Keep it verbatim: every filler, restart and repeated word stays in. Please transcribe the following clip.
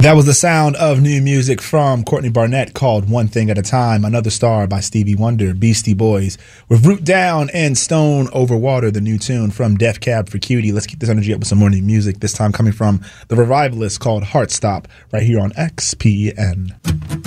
That was the sound of new music from Courtney Barnett called One Thing at a Time. Another Star by Stevie Wonder. Beastie Boys with Root Down and Stone Over Water, the new tune from Def Cab for Cutie. Let's keep this energy up with some more new music, this time coming from the Revivalists called Heart Stop right here on X P N.